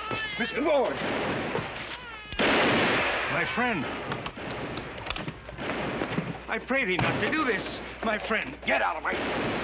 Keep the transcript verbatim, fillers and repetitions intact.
Mister Ward! My friend. I pray thee not to do this, my friend. Get out of my...